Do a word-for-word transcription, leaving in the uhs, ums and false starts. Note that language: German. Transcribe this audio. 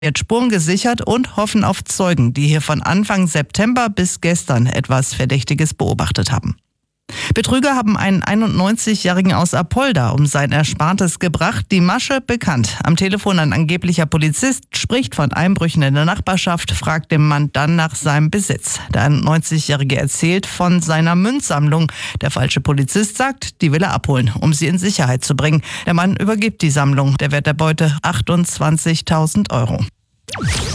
Jetzt Spuren gesichert und hoffen auf Zeugen, die hier von Anfang September bis gestern etwas Verdächtiges beobachtet haben. Betrüger haben einen einundneunzigjährigen aus Apolda um sein Erspartes gebracht. Die Masche bekannt. Am Telefon ein angeblicher Polizist spricht von Einbrüchen in der Nachbarschaft, fragt den Mann dann nach seinem Besitz. Der einundneunzigjährige erzählt von seiner Münzsammlung. Der falsche Polizist sagt, die will er abholen, um sie in Sicherheit zu bringen. Der Mann übergibt die Sammlung. Der Wert der Beute achtundzwanzigtausend Euro.